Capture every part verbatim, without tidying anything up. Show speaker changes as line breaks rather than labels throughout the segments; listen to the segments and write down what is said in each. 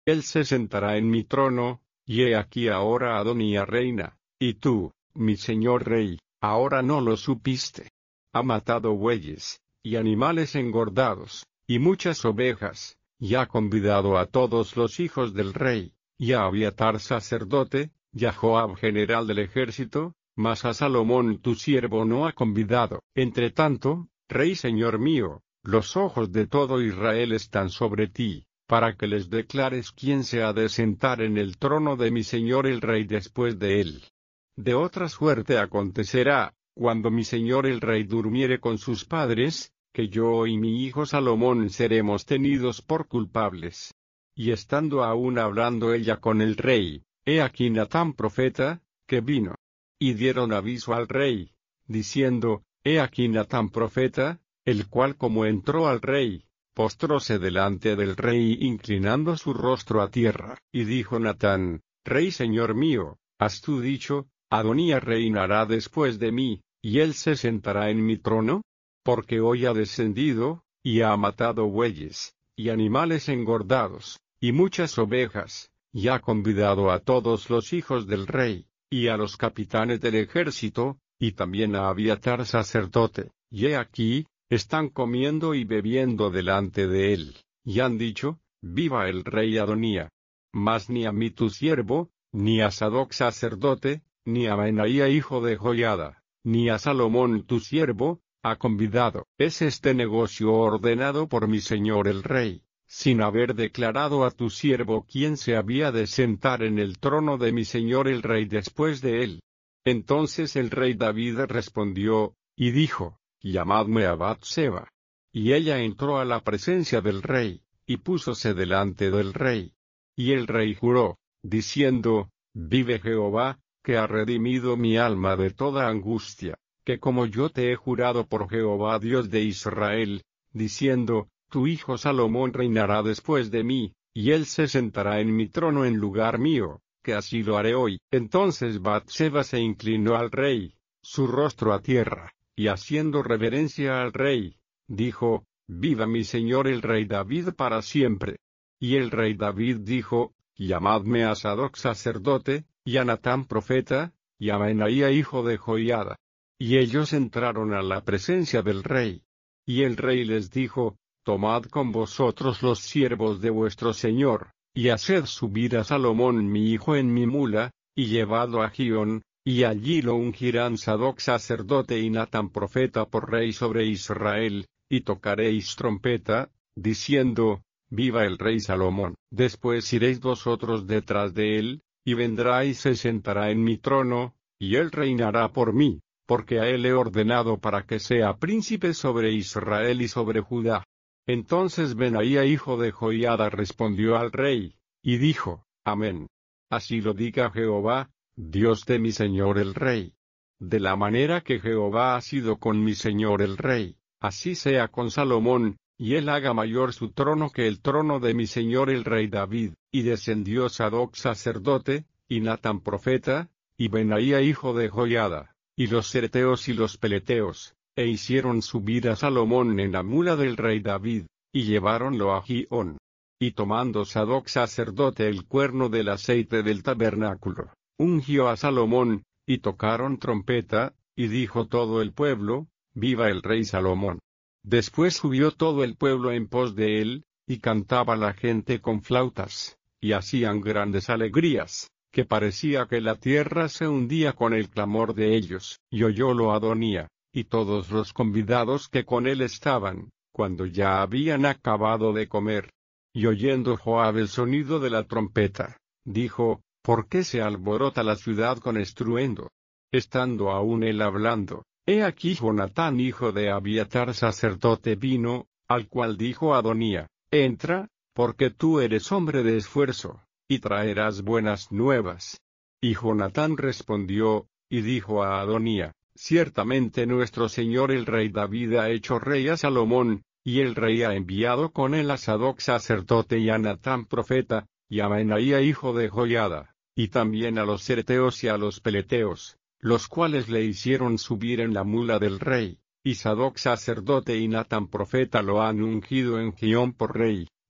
él se sentará en mi trono, y he aquí ahora Adonía reina, y tú, mi señor rey, ahora no lo supiste. Ha matado bueyes, y animales engordados, y muchas ovejas, y ha convidado a todos los hijos del rey, y a Abiatar sacerdote, y a Joab general del ejército, mas a Salomón tu siervo no ha convidado. Entre tanto, rey señor mío, los ojos de todo Israel están sobre ti, para que les declares quién se ha de sentar en el trono de mi señor el rey después de él. De otra suerte acontecerá, cuando mi señor el rey durmiere con sus padres, que yo y mi hijo Salomón seremos tenidos por culpables. Y estando aún hablando ella con el rey, he aquí Natán profeta, que vino. Y dieron aviso al rey, diciendo, he aquí Natán profeta, el cual como entró al rey, postróse delante del rey inclinando su rostro a tierra, y dijo Natán, Rey señor mío, ¿has tú dicho, Adonía reinará después de mí, y él se sentará en mi trono? Porque hoy ha descendido, y ha matado bueyes, y animales engordados, y muchas ovejas, y ha convidado a todos los hijos del rey, y a los capitanes del ejército, y también a Abiatar sacerdote, y he aquí, están comiendo y bebiendo delante de él, y han dicho, viva el rey Adonía. Mas ni a mí tu siervo, ni a Sadoc sacerdote, ni a Benaía hijo de Joiada, ni a Salomón tu siervo, ha convidado. Es este negocio ordenado por mi señor el rey, sin haber declarado a tu siervo quién se había de sentar en el trono de mi señor el rey después de él. Entonces el rey David respondió, y dijo, llamadme a Batseba. Y ella entró a la presencia del rey, y púsose delante del rey. Y el rey juró, diciendo, vive Jehová, que ha redimido mi alma de toda angustia, que como yo te he jurado por Jehová Dios de Israel, diciendo, tu hijo Salomón reinará después de mí, y él se sentará en mi trono en lugar mío, que así lo haré hoy. Entonces Batseba se inclinó al rey, su rostro a tierra, y haciendo reverencia al rey, dijo, viva mi señor el rey David para siempre. Y el rey David dijo, llamadme a Sadoc sacerdote, y a Natán profeta, y a Benaía hijo de Joiada. Y ellos entraron a la presencia del rey. Y el rey les dijo, tomad con vosotros los siervos de vuestro señor, y haced subir a Salomón mi hijo en mi mula, y llevadlo a Gión, y allí lo ungirán Sadoc sacerdote y Natán profeta por rey sobre Israel, y tocaréis trompeta, diciendo, viva el rey Salomón. Después iréis vosotros detrás de él, y vendrá y se sentará en mi trono, y él reinará por mí, porque a él he ordenado para que sea príncipe sobre Israel y sobre Judá. Entonces Benaía hijo de Joiada respondió al rey, y dijo, amén. Así lo diga Jehová, Dios de mi señor el rey. De la manera que Jehová ha sido con mi señor el rey, así sea con Salomón, y él haga mayor su trono que el trono de mi señor el rey David. Y descendió Sadoc sacerdote, y Natán profeta, y Benaía hijo de Joiada, y los cereteos y los peleteos, e hicieron subir a Salomón en la mula del rey David, y lleváronlo a Gión. Y tomando Sadoc sacerdote el cuerno del aceite del tabernáculo, ungió a Salomón, y tocaron trompeta, y dijo todo el pueblo, viva el rey Salomón. Después subió todo el pueblo en pos de él, y cantaba la gente con flautas, y hacían grandes alegrías, que parecía que la tierra se hundía con el clamor de ellos. Y oyólo Adonía, y todos los convidados que con él estaban, cuando ya habían acabado de comer. Y oyendo Joab el sonido de la trompeta, dijo, ¿por qué se alborota la ciudad con estruendo? Estando aún él hablando, he aquí Jonatán hijo de Abiatar sacerdote vino, al cual dijo Adonía, entra, porque tú eres hombre de esfuerzo, y traerás buenas nuevas. Y Jonatán respondió, y dijo a Adonía, ciertamente nuestro señor el rey David ha hecho rey a Salomón, y el rey ha enviado con él a Sadoc sacerdote y a Natán profeta, y a Benaía hijo de Joiada, y también a los cereteos y a los peleteos, los cuales le hicieron subir en la mula del rey, y Sadoc sacerdote y Natán profeta lo han ungido en Gión por rey.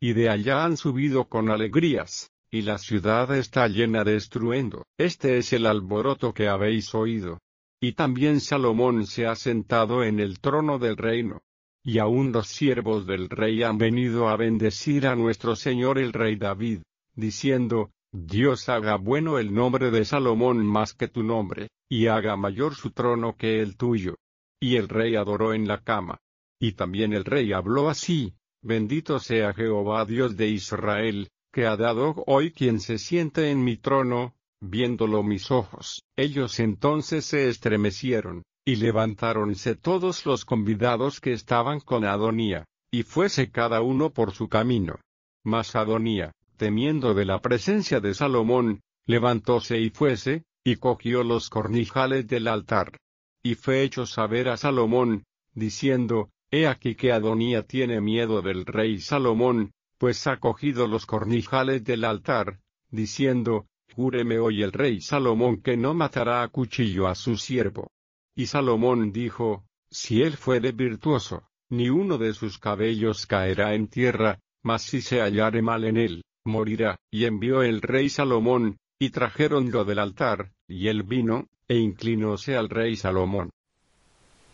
y de allá han subido con alegrías, y la ciudad está llena de estruendo. Este es el alboroto que habéis oído. Y también Salomón se ha sentado en el trono del reino. Y aún los siervos del rey han venido a bendecir a nuestro señor el rey David, diciendo, Dios haga bueno el nombre de Salomón más que tu nombre, y haga mayor su trono que el tuyo. Y el rey adoró en la cama. Y también el rey habló así, bendito sea Jehová Dios de Israel, que ha dado hoy quien se siente en mi trono, viéndolo mis ojos. Ellos entonces se estremecieron, y levantáronse todos los convidados que estaban con Adonía, y fuese cada uno por su camino. Mas Adonía, temiendo de la presencia de Salomón, levantóse y fuese, y cogió los cornijales del altar. Y fue hecho saber a Salomón, diciendo, He aquí que Adonía tiene miedo del rey Salomón, pues ha cogido los cornijales del altar, diciendo, Júreme hoy el rey Salomón que no matará a cuchillo a su siervo. Y Salomón dijo, Si él fuere virtuoso, ni uno de sus cabellos caerá en tierra, mas si se hallare mal en él, morirá. Y envió el rey Salomón, y trajeronlo del altar, y él vino, e inclinóse al rey Salomón.